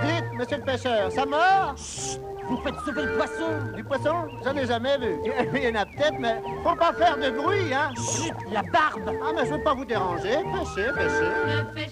Dites, monsieur le pêcheur, ça mord? Chut! Vous faites sauver le poisson! Du poisson? J'en ai jamais vu. Il y en a peut-être, mais faut pas faire de bruit, hein? Chut! La barbe! Ah, mais je veux pas vous déranger. Pêchez, pêchez. Ne pêchez